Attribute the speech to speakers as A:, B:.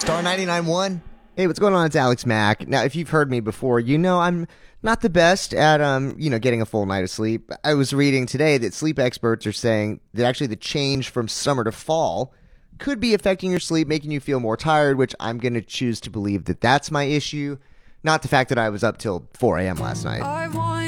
A: Star 99.1.
B: Hey, what's going on? It's Alex Mack. Now, if you've heard me before, you know I'm not the best at, getting a full night of sleep. I was reading today that sleep experts are saying that actually the change from summer to fall could be affecting your sleep, making you feel more tired, which I'm going to choose to believe that that's my issue, not the fact that I was up till 4 a.m. last night.